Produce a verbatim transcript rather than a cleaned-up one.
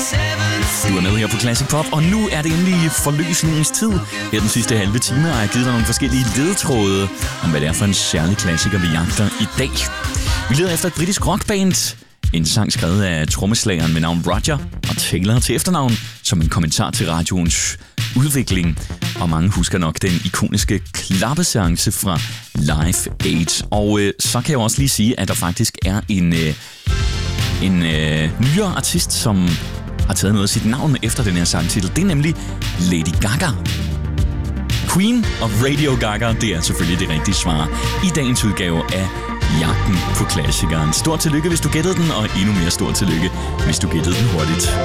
Du er med her på Classic Pop, og nu er det endelig forløsningens tid. Her den sidste halve time har jeg givet dig nogle forskellige ledetråde om, hvad det er for en særlig klassiker, vi jagter i dag. Vi leder efter et britisk rockband. En sang skrevet af trommeslageren med navn Roger og Taylor til efternavn, som en kommentar til radioens udvikling. Og mange husker nok den ikoniske klappeseance fra Live Aid. Og øh, så kan jeg også lige sige, at der faktisk er en, øh, en øh, nyere artist, som har taget noget af sit navn efter den her sangtitel. Det er nemlig Lady Gaga. Queen og Radio Gaga, det er selvfølgelig det rigtige svar i dagens udgave af Jagten på klassikeren. Stort tillykke, hvis du gættede den, og endnu mere stort tillykke, hvis du gættede den hurtigt.